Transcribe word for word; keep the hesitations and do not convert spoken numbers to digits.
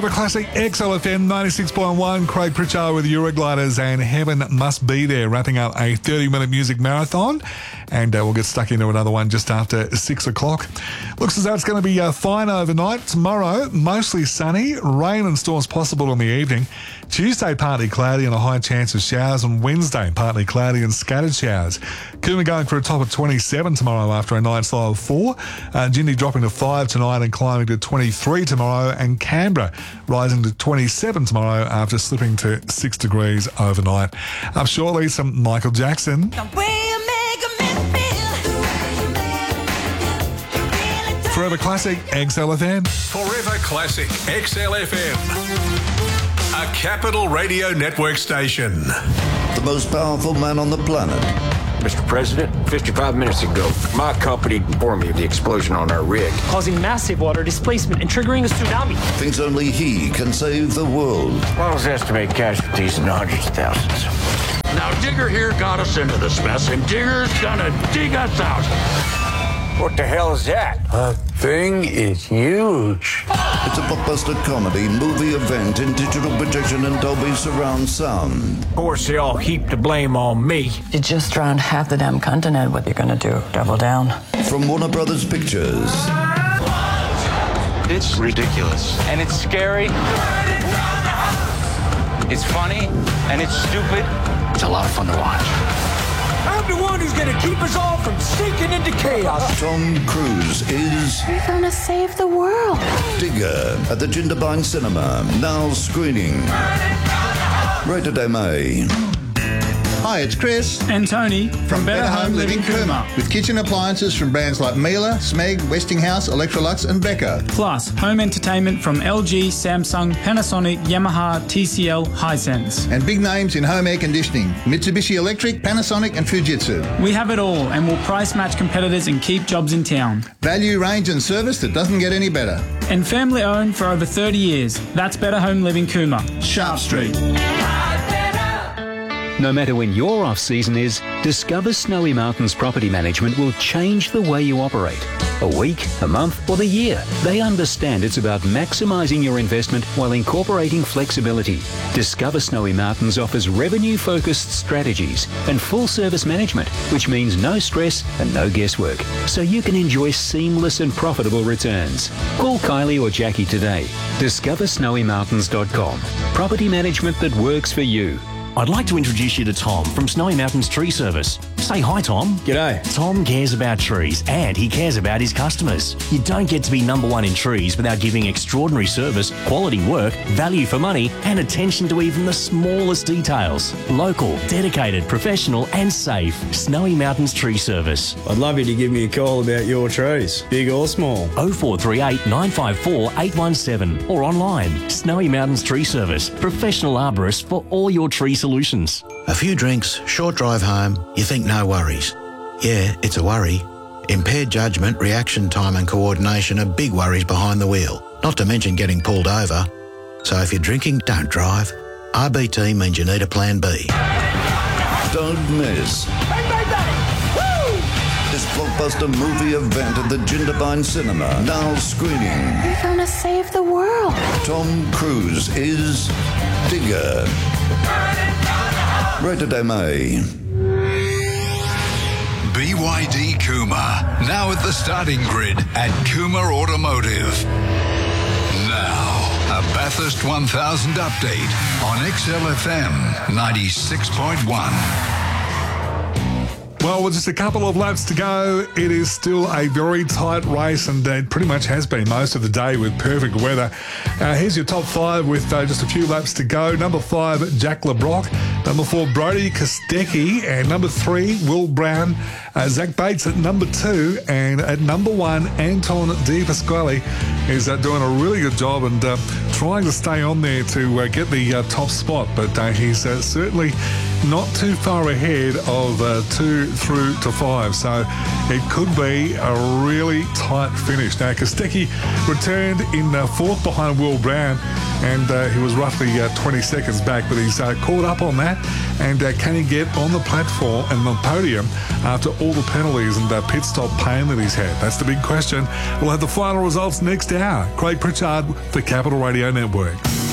Forever Classic X L F M ninety-six point one. Craig Pritchard with Eurogliders and Heaven Must Be There, wrapping up a thirty-minute music marathon. And uh, we'll get stuck into another one just after six o'clock. Looks as though it's going to be uh, fine overnight. Tomorrow, mostly sunny, rain and storms possible in the evening. Tuesday, partly cloudy and a high chance of showers. And Wednesday, partly cloudy and scattered showers. Coombe going for a top of twenty-seven tomorrow after a night's low of four. Uh, Jindy dropping to five tonight and climbing to twenty-three tomorrow. And Canberra rising to twenty-seven tomorrow after slipping to six degrees overnight. Up shortly, some Michael Jackson. Forever Classic X L F M. Forever Classic X L F M. A Capital Radio Network station. The most powerful man on the planet. Mister President, fifty-five minutes ago, my company informed me of the explosion on our rig, causing massive water displacement and triggering a tsunami. Thinks only he can save the world. Models estimate casualties in hundreds of thousands. Now, Digger here got us into this mess, and Digger's gonna dig us out. What the hell is that? That thing is huge. It's a blockbuster comedy movie event in digital projection and Dolby surround sound. Of course, they all heap the blame on me. You just drowned half the damn continent. What are you gonna do? Double down? From Warner Brothers Pictures. It's ridiculous. And it's scary. It's funny. And it's stupid. It's a lot of fun to watch. I'm the one who's gonna keep us all from sinking into chaos. Tom Cruise is... You're gonna save the world. Digger at the Jindabyne Cinema, now screening. Rated M A. Hi, it's Chris And Tony from Better Home Living Cooma, with kitchen appliances from brands like Miele, Smeg, Westinghouse, Electrolux and Beko. Plus, home entertainment from L G, Samsung, Panasonic, Yamaha, T C L, Hisense. And big names in home air conditioning, Mitsubishi Electric, Panasonic and Fujitsu. We have it all and will price match competitors and keep jobs in town. Value, range and service that doesn't get any better. And family owned for over thirty years. That's Better Home Living Cooma. Sharp Street. No matter when your off-season is, Discover Snowy Mountains Property Management will change the way you operate. A week, a month or the year, they understand it's about maximising your investment while incorporating flexibility. Discover Snowy Mountains offers revenue-focused strategies and full-service management, which means no stress and no guesswork, so you can enjoy seamless and profitable returns. Call Kylie or Jackie today. discover snowy mountains dot com. Property management that works for you. I'd like to introduce you to Tom from Snowy Mountains Tree Service. Say hi, Tom. G'day. Tom cares about trees and he cares about his customers. You don't get to be number one in trees without giving extraordinary service, quality work, value for money and attention to even the smallest details. Local, dedicated, professional and safe. Snowy Mountains Tree Service. I'd love you to give me a call about your trees, big or small. oh four three eight, nine five four, eight one seven or online. Snowy Mountains Tree Service. Professional arborist for all your tree solutions. A few drinks, short drive home, you think no worries. Yeah, it's a worry. Impaired judgment, reaction time and coordination are big worries behind the wheel, not to mention getting pulled over. So if you're drinking, don't drive. R B T means you need a plan B. Don't miss this blockbuster movie event at the Jindabyne Cinema, now screening. You're gonna save the world. Tom Cruise is Digger. Rated M A. B Y D Cooma, now at the starting grid at Cooma Automotive. Now, a Bathurst one thousand update on X L F M ninety-six point one. Well, with just a couple of laps to go, it is still a very tight race, and it pretty much has been most of the day with perfect weather. Uh, here's your top five with uh, just a few laps to go. Number five, Jack LeBrock. Number four, Brody Kostecki. And number three, Will Brown. Uh, Zach Bates at number two. And at number one, Anton De Pasquale is uh, doing a really good job and uh, trying to stay on there to uh, get the uh, top spot. But uh, he's uh, certainly not too far ahead of uh, two through to five. So it could be a really tight finish. Now, Kostecki returned in uh, fourth behind Will Brown. and uh, he was roughly uh, twenty seconds back, but he's uh, caught up on that. And uh, can he get on the platform and the podium after all the penalties and uh, pit stop pain that he's had? That's the big question. We'll have the final results next hour. Craig Pritchard for Capital Radio Network.